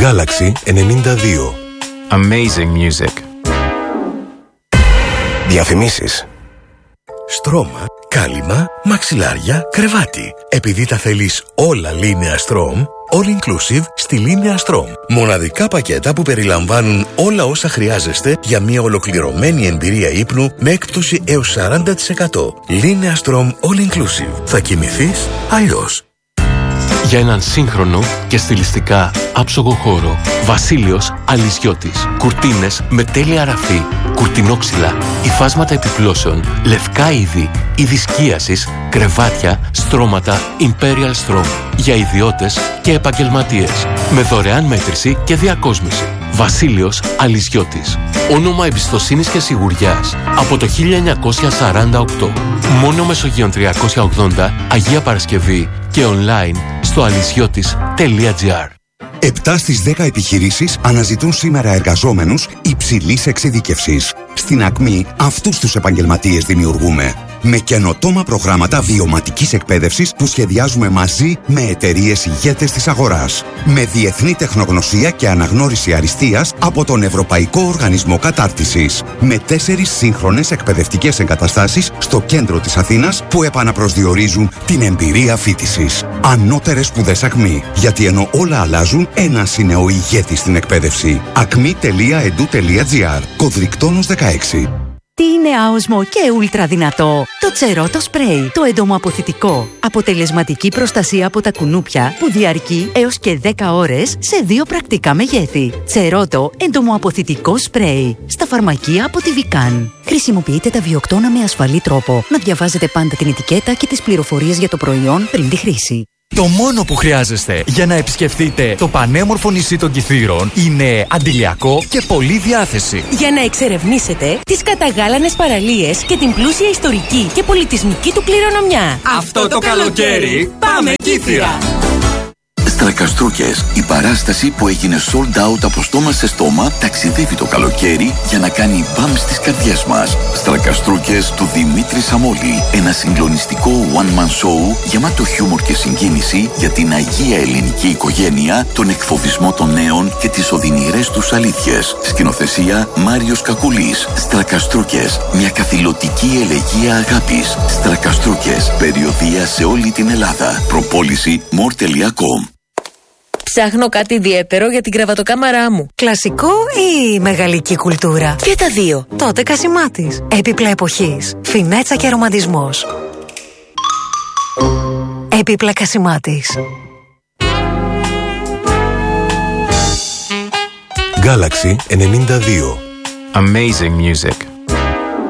Galaxy 92. Amazing music. Διαφημίσεις. Στρώμα, κάλυμα, μαξιλάρια, κρεβάτι. Επειδή τα θέλεις όλα Linea Strom, all inclusive στη Linea Strom. Μοναδικά πακέτα που περιλαμβάνουν όλα όσα χρειάζεστε για μια ολοκληρωμένη εμπειρία ύπνου με έκπτωση έως 40%. Linea Strom all inclusive. Θα κοιμηθείς αλλιώς. Για έναν σύγχρονο και στιλιστικά άψογο χώρο, Βασίλειος Αλυζιώτης. Κουρτίνες με τέλεια ραφή, κουρτινόξυλα, υφάσματα επιπλώσεων, λευκά είδη, είδη σκίασης, κρεβάτια, στρώματα Imperial Strom. Για ιδιώτες και επαγγελματίες. Με δωρεάν μέτρηση και διακόσμηση. Βασίλειος Αλυζιώτης. Όνομα εμπιστοσύνης και σιγουριάς από το 1948. Μόνο Μεσογείων 380, Αγία Παρασκευή και online στο αλυζιώτης.gr. 7 στις 10 επιχειρήσεις αναζητούν σήμερα εργαζόμενους υψηλής εξειδίκευσης. Στην Ακμή αυτούς τους επαγγελματίες δημιουργούμε. Με καινοτόμα προγράμματα βιωματικής εκπαίδευσης που σχεδιάζουμε μαζί με εταιρείες ηγέτες της αγοράς. Με διεθνή τεχνογνωσία και αναγνώριση αριστείας από τον Ευρωπαϊκό Οργανισμό Κατάρτισης. Με 4 σύγχρονες εκπαιδευτικές εγκαταστάσεις στο κέντρο της Αθήνας που επαναπροσδιορίζουν την εμπειρία φοιτησης. Ανώτερες σπουδές Ακμή. Γιατί ενώ όλα αλλάζουν, ένας είναι ο ηγέτης στην εκπαίδευση. acmi.edu.gr. Κωδρικτόνος 16. Τι είναι άοσμο και ούλτρα δυνατό? Το Τσερότο Σπρέι, το εντομοαποθητικό. Αποτελεσματική προστασία από τα κουνούπια που διαρκεί έως και 10 ώρες σε 2 πρακτικά μεγέθη. Τσερότο εντομοαποθητικό σπρέι. Στα φαρμακεία από τη Βικάν. Χρησιμοποιείτε τα βιοκτώνα με ασφαλή τρόπο. Να διαβάζετε πάντα την ετικέτα και τις πληροφορίες για το προϊόν πριν τη χρήση. Το μόνο που χρειάζεστε για να επισκεφτείτε το πανέμορφο νησί των Κιθήρων είναι αντιλιακό και πολλή διάθεση. Για να εξερευνήσετε τις καταγάλανες παραλίες και την πλούσια ιστορική και πολιτισμική του κληρονομιά. Αυτό το καλοκαίρι πάμε Κίθυρα! Στρακαστρούκες, η παράσταση που έγινε sold out από στόμα σε στόμα, ταξιδεύει το καλοκαίρι για να κάνει μπαμ στις καρδιές μας. Στρακαστρούκες του Δημήτρη Σαμόλη. Ένα συγκλονιστικό one-man show γεμάτο χιούμορ και συγκίνηση για την αγία ελληνική οικογένεια, τον εκφοβισμό των νέων και τις οδυνηρές τους αλήθειες. Σκηνοθεσία Μάριος Κακουλής. Στρακαστρούκες, μια καθηλωτική ελεγεία αγάπης. Στρακαστρούκες, περιοδεία σε όλη την Ελλάδα. Προπόληση more.com. Ψάχνω κάτι ιδιαίτερο για την κρεβατοκάμαρά μου. Κλασικό ή μεγαλική κουλτούρα? Και τα δύο. Τότε Κασιμάτης. Έπιπλα εποχής. Φινέτσα και ρομαντισμός. Έπιπλα Κασιμάτης. Galaxy 92. Amazing music.